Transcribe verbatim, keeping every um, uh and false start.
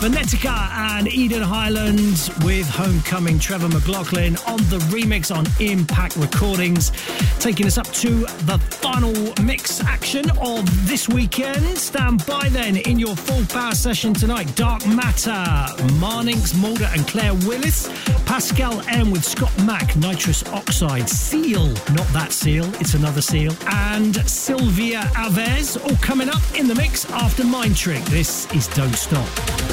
Venetica and Eden Highlands with Homecoming. Trevor McLaughlin on the remix on Impact Recordings, taking us up to the final mix action of this weekend. Stand by then in your full power session tonight. Dark Matter, Marnix, Mulder and Claire Willis, Pascal M with Scott Mack, Nitrous Oxide, Seal, not that Seal, it's another Seal, and Sylvia Alves, all coming up in the mix after Mind Trick. This is Don't Stop.